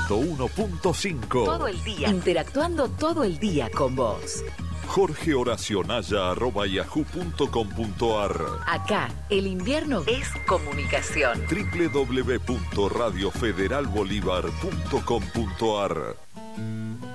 101.5. Todo el día. Interactuando todo el día con vos. jorgehoracionaya@yahoo.com.ar. Acá, el invierno es comunicación. www.radiofederalbolivar.com.ar.